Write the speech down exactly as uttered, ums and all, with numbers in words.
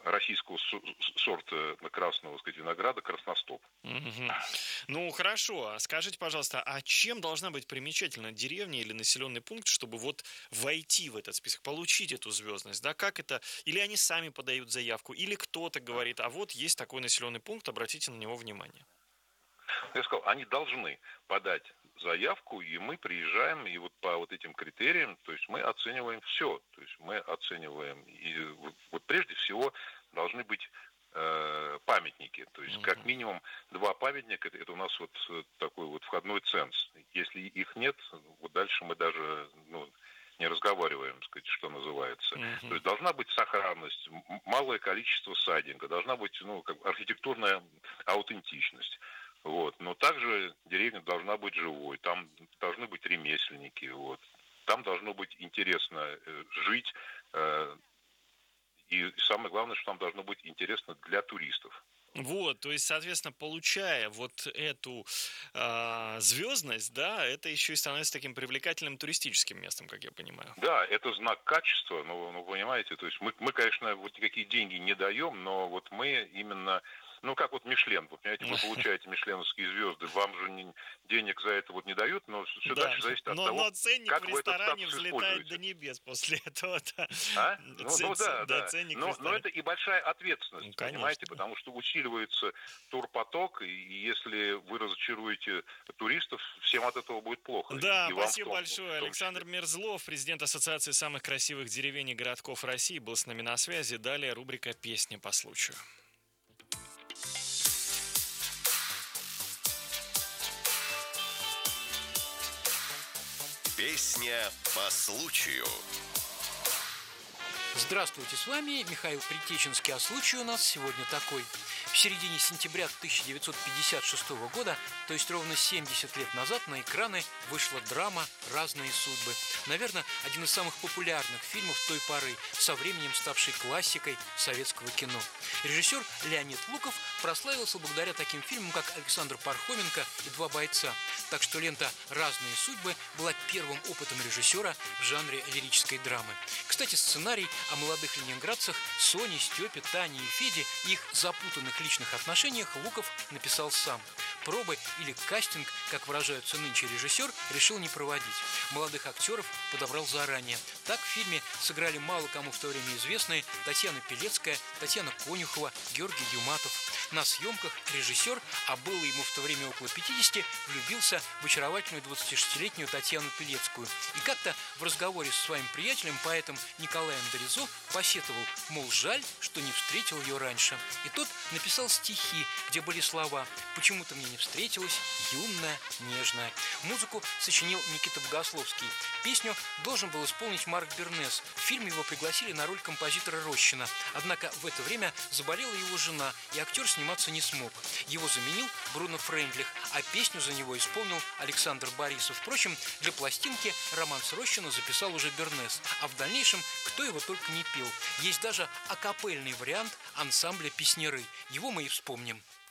российского сорта красного, так сказать, винограда красностоп. Угу. Ну, хорошо. Скажите, пожалуйста, а чем должна быть примечательна деревня или населенный пункт, чтобы вот войти в этот список, получить эту звездность? Да, как это? Или они сами подают заявку, или кто-то говорит, а вот есть такой населенный пункт, обратите на него внимание. Я сказал, они должны подать заявку, и мы приезжаем, и вот по вот этим критериям, то есть мы оцениваем все. То есть мы оцениваем, и вот прежде всего должны быть э, памятники. То есть как минимум два памятника, это, это у нас вот такой вот входной ценз. Если их нет, вот дальше мы даже ну, не разговариваем, так сказать, что называется. Uh-huh. То есть должна быть сохранность, малое количество сайдинга, должна быть ну, как архитектурная аутентичность. Вот. Но также деревня должна быть живой, там должны быть ремесленники, вот. Там должно быть интересно э, жить, э, и самое главное, что там должно быть интересно для туристов. Вот, то есть, соответственно, получая вот эту э, звездность, да, это еще и становится таким привлекательным туристическим местом, как я понимаю. Да, это знак качества, ну, ну понимаете, то есть мы, мы, конечно, вот никакие деньги не даем, но вот мы именно... Ну, как вот Мишлен, вы понимаете, вы получаете мишленовские звезды, вам же не, денег за это вот не дают, но все да, дальше зависит от но, того, но ценник как в вы этот ресторане статус взлетает используете. до небес после этого. Да. А? Ну, Ц- ну да, да, да. Ценник Но, но это и большая ответственность, ну, конечно, понимаете, да. потому что усиливается турпоток, и если вы разочаруете туристов, всем от этого будет плохо. Да, и вам спасибо том, большое. Александр Мерзлов, президент Ассоциации самых красивых деревень и городков России, был с нами на связи. Далее рубрика «Песни по случаю». Песня по случаю. Здравствуйте, с вами Михаил Притеченский, а случай у нас сегодня такой. В середине сентября тысяча девятьсот пятьдесят шестого года, то есть ровно семьдесят лет назад, на экраны вышла драма «Разные судьбы». Наверное, один из самых популярных фильмов той поры, со временем ставший классикой советского кино. Режиссер Леонид Луков прославился благодаря таким фильмам, как «Александр Пархоменко» и «Два бойца». Так что лента «Разные судьбы» была первым опытом режиссера в жанре лирической драмы. Кстати, сценарий о молодых ленинградцах Соне, Степе, Тане и Феде и их запутанных личных отношениях Луков написал сам. Пробы или кастинг, как выражаются нынче режиссер, решил не проводить. Молодых актеров подобрал заранее. Так в фильме сыграли мало кому в то время известные Татьяна Пелецкая, Татьяна Конюхова, Георгий Юматов. На съемках режиссер, а было ему в то время около пятидесяти, влюбился в очаровательную двадцатишестилетнюю Татьяну Пелецкую. И как-то в разговоре со своим приятелем, поэтом Николаем Доризо, посетовал, мол, жаль, что не встретил ее раньше. И тот написал стихи, где были слова «Почему-то мне не встретилась, юная, нежная». Музыку сочинил Никита Богословский. Песню должен был исполнить Марк Бернес. В фильме его пригласили на роль композитора Рощина. Однако в это время заболела его жена, и актер сниматься не смог. Его заменил Бруно Фрейндлих, а песню за него исполнил Александр Борисов. Впрочем, для пластинки романс Рощина записал уже Бернес, а в дальнейшем кто его только не пел. Есть даже акапельный вариант ансамбля «Песняры». Его мы и вспомним.